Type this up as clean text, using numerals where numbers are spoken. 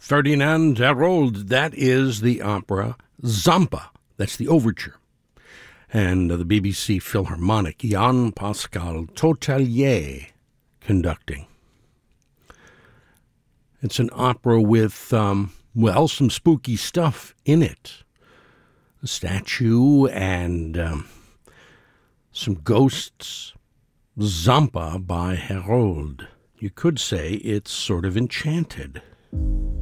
Ferdinand Hérold, that is the opera Zampa. That's the overture. And the BBC Philharmonic, Jean-Pascal Totalier conducting. It's an opera with, some spooky stuff in it. A statue and some ghosts. Zampa by Hérold. You could say it's sort of enchanted.